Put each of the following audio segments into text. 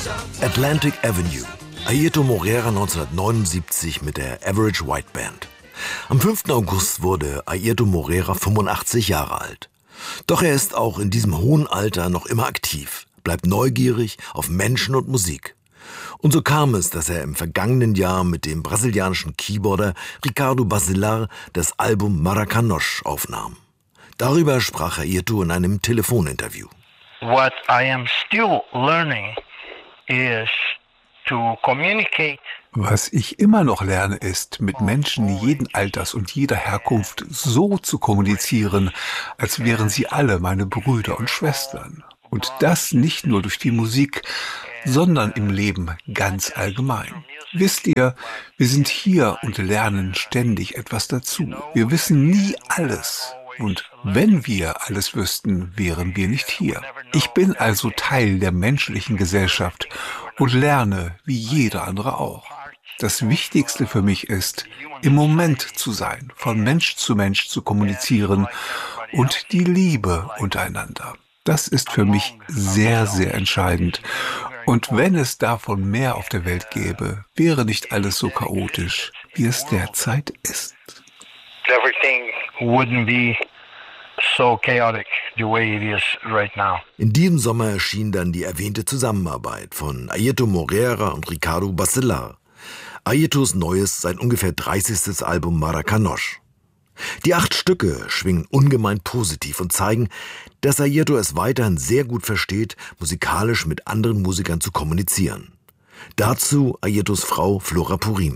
Atlantic Avenue. Airto Moreira 1979 mit der Average White Band. Am 5. August wurde Airto Moreira 85 Jahre alt. Doch er ist auch in diesem hohen Alter noch immer aktiv, bleibt neugierig auf Menschen und Musik. Und so kam es, dass er im vergangenen Jahr mit dem brasilianischen Keyboarder Ricardo Basilar das Album Maracanosh aufnahm. Darüber sprach Airto in einem Telefoninterview. What I am still learning is to communicate. Was ich immer noch lerne, ist, mit Menschen jeden Alters und jeder Herkunft so zu kommunizieren, als wären sie alle meine Brüder und Schwestern. Und das nicht nur durch die Musik, sondern im Leben ganz allgemein. Wisst ihr, wir sind hier und lernen ständig etwas dazu. Wir wissen nie alles. Und wenn wir alles wüssten, wären wir nicht hier. Ich bin also Teil der menschlichen Gesellschaft und lerne wie jeder andere auch. Das Wichtigste für mich ist, im Moment zu sein, von Mensch zu kommunizieren und die Liebe untereinander. Das ist für mich sehr, sehr entscheidend. Und wenn es davon mehr auf der Welt gäbe, wäre nicht alles so chaotisch, wie es derzeit ist. Everything wouldn't be so chaotic the way it is right now. In diesem Sommer erschien dann die erwähnte Zusammenarbeit von Airto Moreira und Ricardo Basilar. Airtos neues, sein ungefähr 30. Album Maracanosh. Die 8 Stücke schwingen ungemein positiv und zeigen, dass Airto es weiterhin sehr gut versteht, musikalisch mit anderen Musikern zu kommunizieren. Dazu Airtos Frau Flora Purim.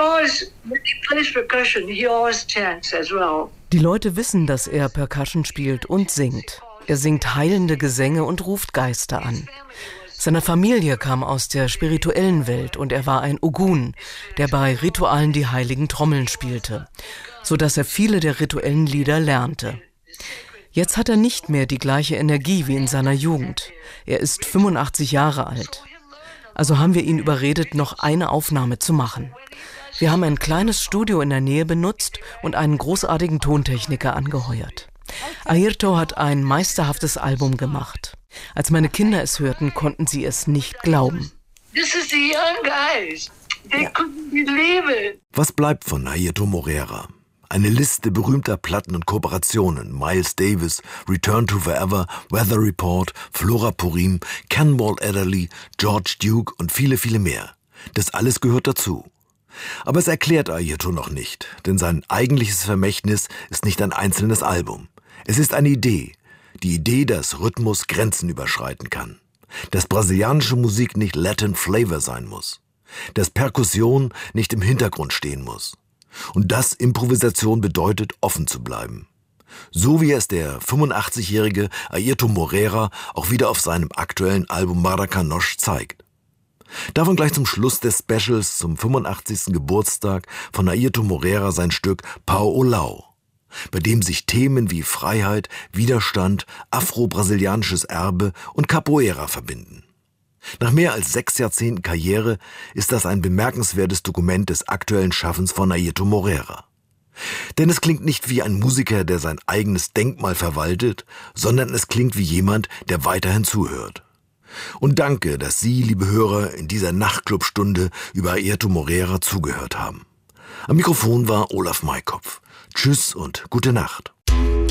Die Leute wissen, dass er Percussion spielt und singt. Er singt heilende Gesänge und ruft Geister an. Seine Familie kam aus der spirituellen Welt und er war ein Ogun, der bei Ritualen die heiligen Trommeln spielte, sodass er viele der rituellen Lieder lernte. Jetzt hat er nicht mehr die gleiche Energie wie in seiner Jugend. Er ist 85 Jahre alt. Also haben wir ihn überredet, noch eine Aufnahme zu machen. Wir haben ein kleines Studio in der Nähe benutzt und einen großartigen Tontechniker angeheuert. Airto hat ein meisterhaftes Album gemacht. Als meine Kinder es hörten, konnten sie es nicht glauben. Was bleibt von Airto Moreira? Eine Liste berühmter Platten und Kooperationen. Miles Davis, Return to Forever, Weather Report, Flora Purim, Cannonball Adderley, George Duke und viele, viele mehr. Das alles gehört dazu. Aber es erklärt Airto noch nicht, denn sein eigentliches Vermächtnis ist nicht ein einzelnes Album. Es ist eine Idee. Die Idee, dass Rhythmus Grenzen überschreiten kann. Dass brasilianische Musik nicht Latin Flavor sein muss. Dass Perkussion nicht im Hintergrund stehen muss. Und dass Improvisation bedeutet, offen zu bleiben. So wie es der 85-jährige Airto Moreira auch wieder auf seinem aktuellen Album Maracanosh zeigt. Davon gleich zum Schluss des Specials zum 85. Geburtstag von Airto Moreira sein Stück Pau o Lau, bei dem sich Themen wie Freiheit, Widerstand, afro-brasilianisches Erbe und Capoeira verbinden. Nach mehr als 6 Jahrzehnten Karriere ist das ein bemerkenswertes Dokument des aktuellen Schaffens von Airto Moreira. Denn es klingt nicht wie ein Musiker, der sein eigenes Denkmal verwaltet, sondern es klingt wie jemand, der weiterhin zuhört. Und danke, dass Sie, liebe Hörer, in dieser Nachtclubstunde über Airto Moreira zugehört haben. Am Mikrofon war Olaf Maikopf. Tschüss und gute Nacht.